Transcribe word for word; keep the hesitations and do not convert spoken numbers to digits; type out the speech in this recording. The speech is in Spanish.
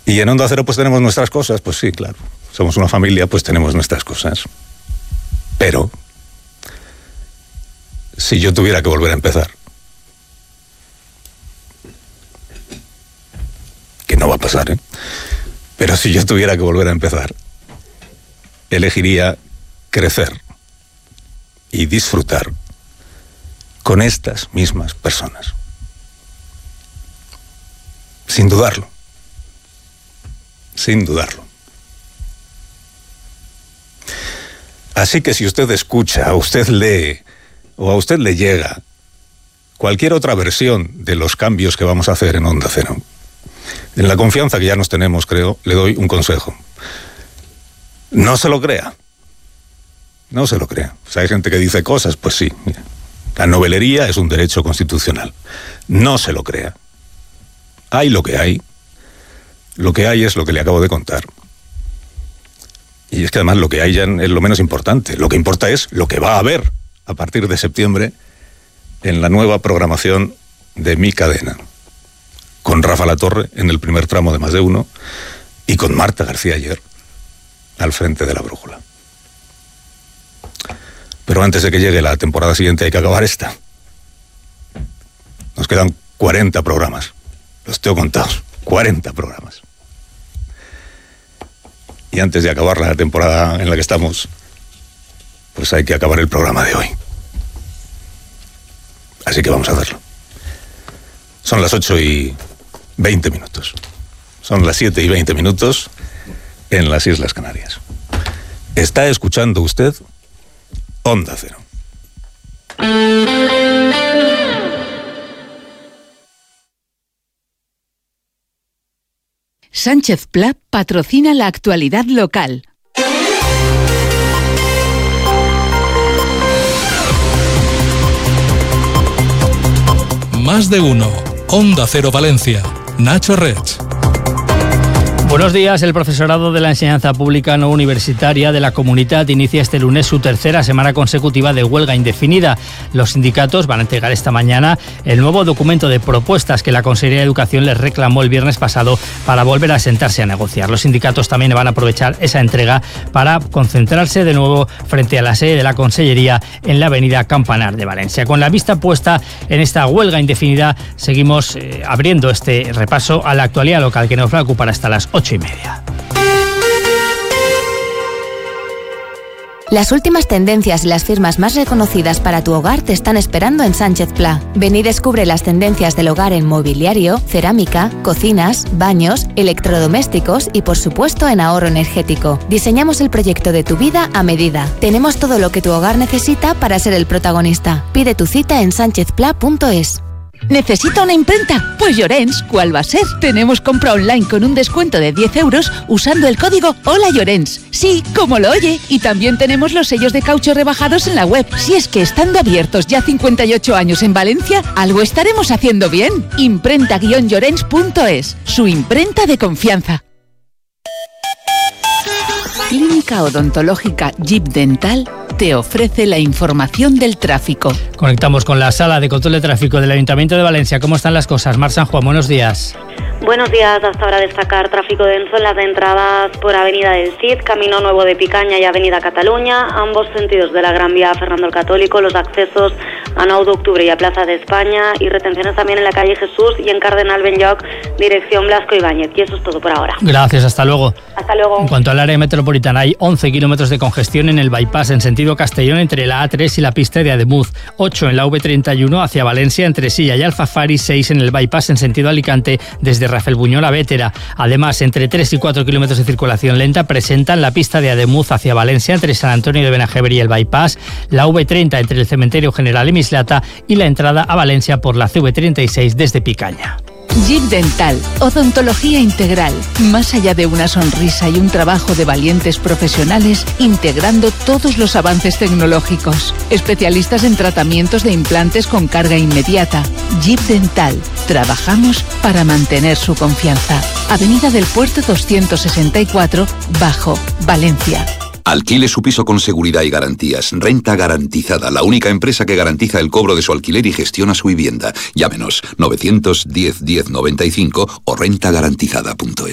Y en Onda Cero pues tenemos nuestras cosas, pues sí, claro. Somos una familia, pues tenemos nuestras cosas. Pero, si yo tuviera que volver a empezar, que no va a pasar, ¿eh? Pero si yo tuviera que volver a empezar, elegiría crecer y disfrutar con estas mismas personas. Sin dudarlo. Sin dudarlo. Así que si usted escucha, o usted lee, o a usted le llega cualquier otra versión de los cambios que vamos a hacer en Onda Cero, en la confianza que ya nos tenemos, creo, le doy un consejo. No se lo crea. No se lo crea. O sea, hay gente que dice cosas, pues sí. Mira, la novelería es un derecho constitucional. No se lo crea. Hay lo que hay. Lo que hay es lo que le acabo de contar. Y es que además lo que hay ya es lo menos importante. Lo que importa es lo que va a haber a partir de septiembre en la nueva programación de mi cadena. Con Rafa Latorre en el primer tramo de Más de Uno y con Marta García Ayer al frente de La Brújula. Pero antes de que llegue la temporada siguiente hay que acabar esta. Nos quedan cuarenta programas. Los tengo contados. cuarenta programas. Y antes de acabar la temporada en la que estamos, pues hay que acabar el programa de hoy. Así que vamos a hacerlo. Son las ocho y veinte minutos. Son las siete y veinte minutos en las Islas Canarias. Está escuchando usted Onda Cero. Sánchez Pla patrocina la actualidad local. Más de Uno. Onda Cero Valencia. Nacho Rech. Buenos días. El profesorado de la enseñanza pública no universitaria de la Comunitat inicia este lunes su tercera semana consecutiva de huelga indefinida. Los sindicatos van a entregar esta mañana el nuevo documento de propuestas que la Consejería de Educación les reclamó el viernes pasado para volver a sentarse a negociar. Los sindicatos también van a aprovechar esa entrega para concentrarse de nuevo frente a la sede de la Consellería en la avenida Campanar de Valencia. Con la vista puesta en esta huelga indefinida, seguimos eh, abriendo este repaso a la actualidad local que nos va a ocupar hasta las ocho y media. Las últimas tendencias y las firmas más reconocidas para tu hogar te están esperando en Sánchez Pla. Ven y descubre las tendencias del hogar en mobiliario, cerámica, cocinas, baños, electrodomésticos y por supuesto en ahorro energético. Diseñamos el proyecto de tu vida a medida. Tenemos todo lo que tu hogar necesita para ser el protagonista. Pide tu cita en sánchez pla punto es. ¿Necesita una imprenta? Pues Llorens, ¿cuál va a ser? Tenemos compra online con un descuento de diez euros usando el código Hola Llorens. Sí, como lo oye. Y también tenemos los sellos de caucho rebajados en la web. Si es que estando abiertos ya cincuenta y ocho años en Valencia, algo estaremos haciendo bien. imprenta guion llorens punto es, su imprenta de confianza. Clínica Odontológica Jeep Dental te ofrece la información del tráfico. Conectamos con la sala de control de tráfico del Ayuntamiento de Valencia. ¿Cómo están las cosas? Mar San Juan, buenos días. Buenos días. Hasta ahora destacar tráfico denso en las entradas por Avenida del Cid, Camino Nuevo de Picaña y Avenida Cataluña, ambos sentidos de la Gran Vía Fernando el Católico, los accesos a nueve de octubre y a Plaza de España, y retenciones también en la calle Jesús y en Cardenal Benlloc, dirección Blasco Ibáñez. Y eso es todo por ahora. Gracias, hasta luego. Hasta luego. En cuanto al área metropolitana, hay once kilómetros de congestión en el bypass en sentido Castellón entre la A tres y la pista de Ademuz, ocho en la V treinta y uno hacia Valencia entre Silla y Alfafari, seis en el bypass en sentido Alicante desde Rafelbuñol a Bétera. Además, entre tres y cuatro kilómetros de circulación lenta presentan la pista de Ademuz hacia Valencia entre San Antonio de Benajever y el bypass, la V treinta entre el Cementerio General y Mislata y la entrada a Valencia por la C V treinta y seis desde Picaña. Jeep Dental, odontología integral, más allá de una sonrisa y un trabajo de valientes profesionales, integrando todos los avances tecnológicos. Especialistas en tratamientos de implantes con carga inmediata. Jeep Dental, trabajamos para mantener su confianza. Avenida del Puerto doscientos sesenta y cuatro, Bajo, Valencia. Alquile su piso con seguridad y garantías. Renta Garantizada, la única empresa que garantiza el cobro de su alquiler y gestiona su vivienda. Llámenos novecientos diez diez noventa y cinco o renta garantizada punto es.